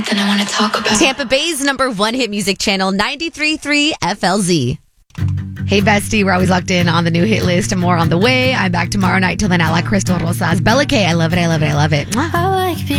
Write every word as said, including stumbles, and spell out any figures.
Then I want to talk about Tampa Bay's number one hit music channel, ninety-three point three F L Z. Hey, bestie, we're always locked in on the new hit list and more on the way. I'm back tomorrow night. Till then, I like Crystal Rosas. Bella K, I love it, I love it, I love it. Mwah. I like being